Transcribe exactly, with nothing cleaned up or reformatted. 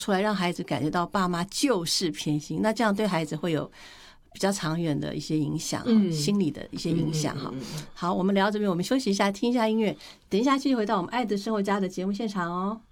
出来，让孩子感觉到爸妈就是偏心，那这样对孩子会有比较长远的一些影响，嗯、心理的一些影响哈。好，我们聊到这边，我们休息一下，听一下音乐，等一下继续回到我们爱的生活家的节目现场哦。